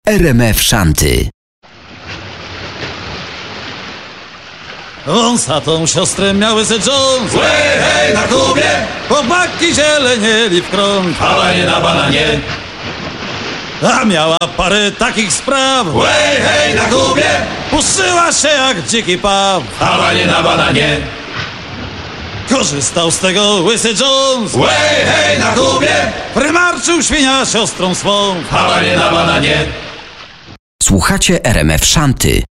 RMF Szanty. Wąsatą siostrę miał Łysy Jones. Łej, hej, na Kubie! Chłopaki zielenieli w krąg. Hawanie na bananie! A miała parę takich spraw. Łej, hej, na Kubie! Puszyła się jak dziki paw. Hawanie na bananie! Korzystał z tego Łysy Jones. Łej, hej, na Kubie! Prymarczył świnia siostrą swą. Hawanie na bananie! Słuchacie RMF Szanty.